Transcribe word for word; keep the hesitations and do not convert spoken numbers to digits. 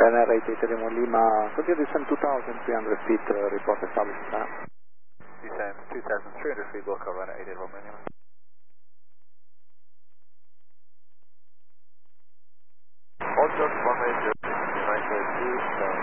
N R eight eight Lima Lima, could you descend two thousand three hundred feet, uh, report established now? Descend two thousand three hundred feet, Boca, runway eight eight Romania. Ocean one eight